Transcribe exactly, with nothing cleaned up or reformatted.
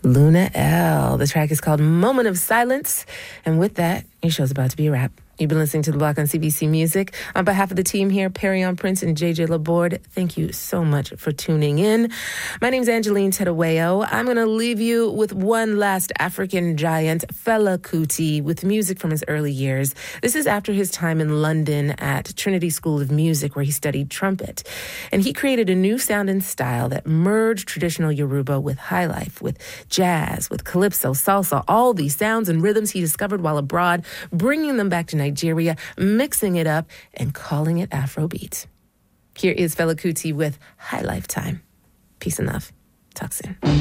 Luna L. The track is called Moment of Silence. And with that, your show's about to be a wrap. You've been listening to The Block on C B C Music. On behalf of the team here, Perrion Prince and J J Laborde, thank you so much for tuning in. My name's Angeline Tedaweo. I'm going to leave you with one last African giant, Fela Kuti, with music from his early years. This is after his time in London at Trinity School of Music, where he studied trumpet. And he created a new sound and style that merged traditional Yoruba with highlife, with jazz, with calypso, salsa, all these sounds and rhythms he discovered while abroad, bringing them back to Nigeria, mixing it up, and calling it Afrobeat. Here is Fela Kuti with High Lifetime. Peace and love. Talk soon.